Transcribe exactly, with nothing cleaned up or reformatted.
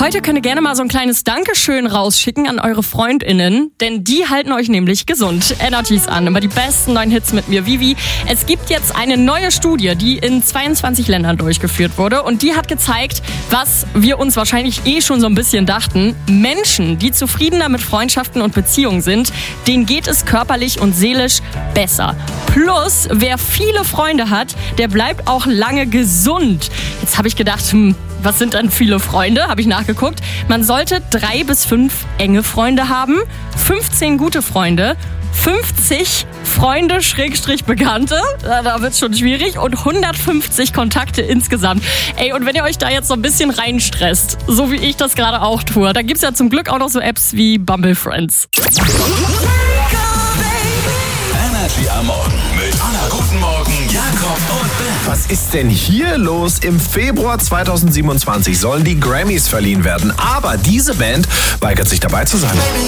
Heute könnt ihr gerne mal so ein kleines Dankeschön rausschicken an eure FreundInnen, denn die halten euch nämlich gesund. Energies an, immer die besten neuen Hits mit mir, Vivi. Es gibt jetzt eine neue Studie, die in zweiundzwanzig Ländern durchgeführt wurde und die hat gezeigt, was wir uns wahrscheinlich eh schon so ein bisschen dachten. Menschen, die zufriedener mit Freundschaften und Beziehungen sind, denen geht es körperlich und seelisch besser. Plus, wer viele Freunde hat, der bleibt auch lange gesund. Jetzt habe ich gedacht, hm, was sind dann viele Freunde? Habe ich nachgeguckt. Man sollte drei bis fünf enge Freunde haben, fünfzehn gute Freunde, fünfzig Freunde, Schrägstrich Bekannte, da wird's schon schwierig, und hundertfünfzig Kontakte insgesamt. Ey, und wenn ihr euch da jetzt so ein bisschen reinstresst, so wie ich das gerade auch tue, da gibt's ja zum Glück auch noch so Apps wie Bumble Friends. Energy am Morgen mit Anna. Guten Morgen, Jakob und Ben. Was ist denn hier los? Im Februar zweitausendsiebenundzwanzig sollen die Grammys verliehen werden. Aber diese Band weigert sich dabei zu sein.